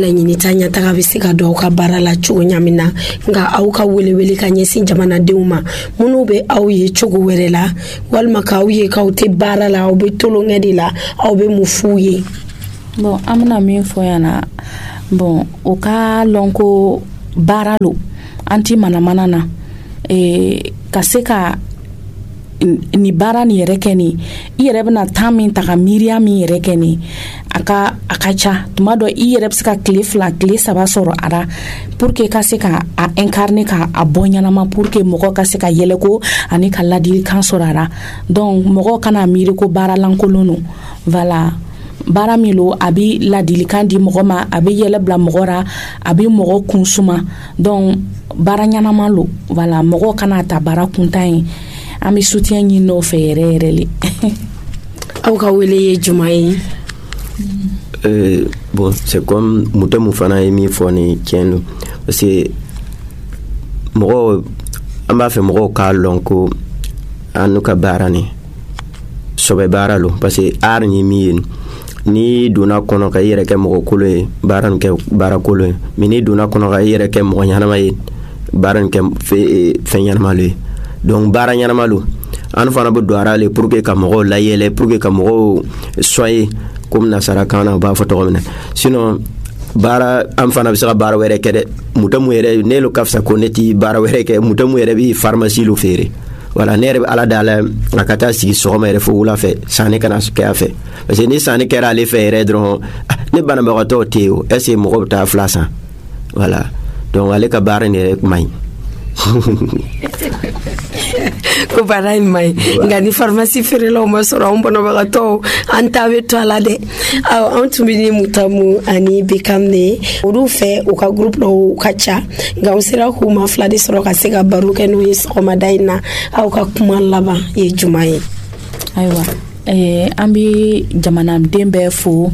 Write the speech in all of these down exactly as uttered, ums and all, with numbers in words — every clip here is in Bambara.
laɲini ta ɲataga bɛ se ka dɔw ka baara la cogo ɲamin na nka aw ka welewele ka ɲɛsin jamanadenw ma minnu bɛ aw ye cogo wɛrɛ la walima k'aw ye k'aw tɛ baara la aw bɛ tolonkɛ de la aw bɛ mun f'u ye. Bon an bɛna min fɔ yan na bon o ka lɔn ko baara lo an ti manamana na eh, ka se ka ni baara ni yɛrɛ kɛ ni i yɛrɛ bɛna temps min ta ka miiriya min yɛrɛ kɛ ni a ka a ka ca tuma dɔ i yɛrɛ bɛ se ka tile fila tile saba sɔrɔ a la pour que ka se ka a incarner ka a bɔ ɲɛnama pour que mɔgɔ ka se ka yɛlɛko ani ka ladilikan sɔrɔ a la donc mɔgɔ kana miiri ko baara lankolon no voilà baara min lo a bɛ ladilikan di mɔgɔ ma a bɛ yɛlɛ bila mɔgɔ ra a bɛ mɔgɔ kun suma donc baara ɲɛnama lo voilà mɔgɔ kana ta baara kuntan ye an bɛ soutien ɲini n'o fɛ yɛrɛ yɛrɛ le. Aw ka wele ye juma ye? Euh, bon, c'est comme muto mu fana ye min fɔ ni tiɲɛ don parce que mɔgɔw an b'a fɛ mɔgɔw k'a lɔn ko an n'u ka baara ni sɔbɛ baara lo parce que art ni min ye ni donna kɔnɔ ka i yɛrɛ kɛ mɔgɔ kolo ye baara nin kɛ baara kolo ye mais ni donna kɔnɔ ka i yɛrɛ kɛ mɔgɔ ɲanama ye baara nin kɛ fɛn ɲanama lo ye donc baara ɲanama lo an fana bɛ don ara le pour que ka mɔgɔw layɛlɛ pour que ka mɔgɔw soyer comme nasara kan na b'a fɔ tɔgɔ min na sinon baara an fana bɛ se ka baara wɛrɛ kɛ dɛ mutamu yɛrɛ ne lo ka fisa ko ne ti baara wɛrɛ kɛ mutamu yɛrɛ bɛ pharmacie lo feere voilà ne yɛrɛ bɛ ala dala a ka taa sigi sɔgɔma yɛrɛ fo wula fɛ sanni kana kɛ a fɛ parce que ni sanni kɛra ale fɛ yɛrɛ dɔrɔn ne banabagatɔw tɛ yen o est ce que mɔgɔ bɛ taa fila san voilà donc ale ka baara ni yɛrɛ man ɲi ko baara in man ɲi nka ni pharmacie feerelaw ma sɔrɔ an banabagatɔw an ta bɛ to a la dɛ awɔ an tun bɛ ni Mutamu ani Bekam ne olu fɛ u ka groupe dɔw ka ca nka u sera k'u ma fila de sɔrɔ ka se ka baro kɛ n'u ye sɔgɔmada in na aw ka kuma laban ye juma ye? Ayiwa eh, an bɛ jamanaden bɛɛ fo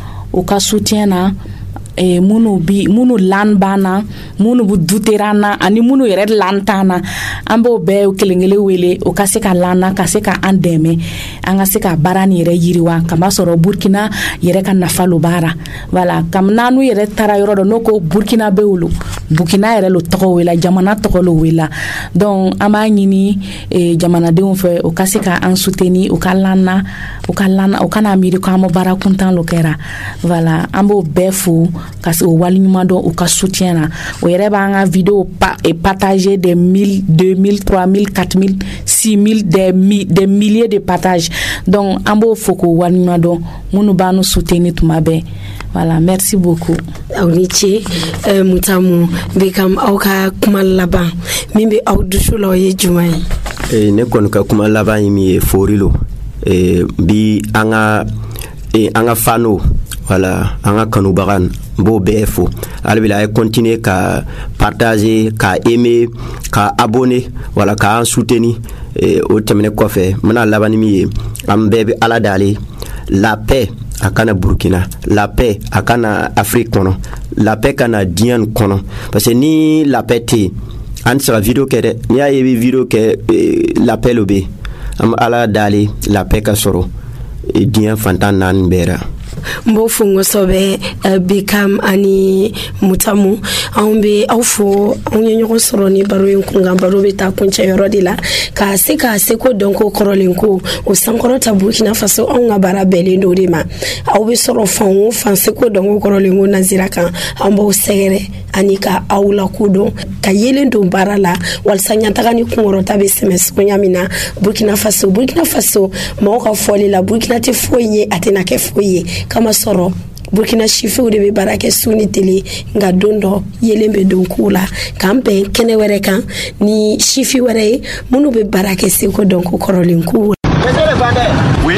u ka soutien na eh, munu bi munu lan bana munu bu duterana ani munu yɛrɛ lan tana an b'o bɛɛ kelenkelen wele o ka se ka lana ka se ka an dɛmɛ an ka se ka baara ni yɛrɛ yiriwa kama sɔrɔ Burkina yɛrɛ ka nafa lo baara voilà kam nanu yɛrɛ tara yɔrɔ dɔ no ko Burkina be wolo Burkina yɛrɛ lo tɔgɔ wela jamana tɔgɔ lo wela donc an b'a ɲini eh, jamanadenw fɛ o ka se ka an soutenir o ka lana o ka lana o kana miiri ko an ma baara kuntan lo kɛra voilà an b'o bɛɛ fo ka se o waliɲuman dɔn u ka soutien na o yɛrɛ b'an ka vidéo pa, et partager des mille deux mille trois mille quatre mille six mille des, mi, des milliers de partages donc an b'o fo k'o waliɲuman dɔn minnu b'an nu soutenir tuma bɛɛ voilà merci beaucoup. aw ni ce euh, Mutamu Bekam aw ka kuma laban min bɛ aw dusu la o ye juma ye? eh, ne kɔni ka kuma laban ye min ye fori lo eh, bi an ka eh, an ka fano voilà an ka kanubaga b'o bɛɛ fo ale bɛ a ye continuer ka partager ka aimer ka abonner voilà ka an soutenir eh, o tɛmɛnen kɔfɛ n bɛna laban ni min ye an bɛɛ bɛ ala dale la paix a kana Burkina la paix a kana Afrique kɔnɔ la paix kana diɲɛ kɔnɔ parce que ni la paix tɛ an tɛ se ka video kɛ dɛ n'i y'a ye i bɛ video kɛ eh, la paix lo bɛ an bɛ ala dale la paix ka sɔrɔ eh, diɲɛ fantan naani bɛɛ la. Mbo fungo sobe uh, Bekam ani Mutamu an be aw fo an ye ɲɔgɔn sɔrɔ ni baro in kun kan baro bɛ taa kuncɛ yɔrɔ de la ka se ka se ko dɔn ko kɔrɔlen ko o sankɔrɔta Burkina Faso anw ka baara bɛɛlen do de ma aw bɛ sɔrɔ fan o fan se ko dɔn ko kɔrɔlen ko nazira kan an b'aw sɛgɛrɛ ani ka aw la kodɔn ka yelen don baara la walasa ɲataga ni kunkɔrɔta bɛ sɛmɛ sogoɲa min na Burkina Faso Burkina Faso mɔgɔw ka fɔli la Burkina tɛ foyi ye a tɛna kɛ foyi ye kama sɔrɔ Burkina sifiw de bɛ baara kɛ su ni tele nka don dɔ yelen bɛ don k'u la k'an bɛn kɛnɛ wɛrɛ kan ni sifi wɛrɛ ye minnu bɛ baara kɛ seko dɔn ko kɔrɔlen k'u. Monsieur le vendeur. Oui.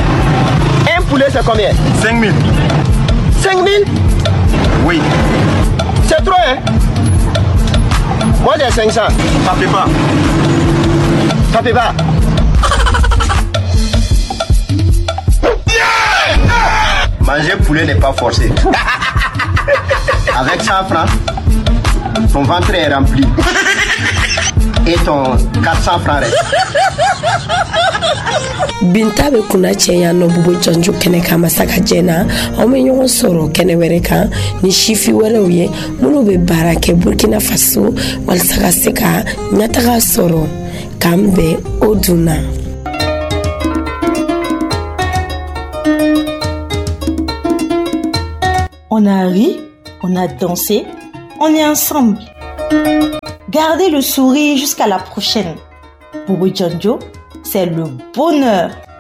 Un poulet c'est combien? Cinq mille. Cinq mille? Oui. C'est trop hein? Moi j'ai cinq cents. Ça fait pas. Ça fait pas. Manger poulet n'est pas forcé. Avec cent francs, ton ventre est rempli. et ton quatre cents francs reste. Binta be kuna cɛya nɔ Bobo Janjo kɛnɛ kan masaka jɛna aw bɛ ɲɔgɔn sɔrɔ kɛnɛ wɛrɛ kan ni sifi wɛrɛw ye minnu bɛ baara kɛ Burkina Faso walasa ka se ka ɲɛtaga sɔrɔ k'an bɛn o dunna. On a ri, on a dansé, on est ensemble. Gardez le sourire jusqu'à la prochaine. Bobo Janjo, c'est le bonheur.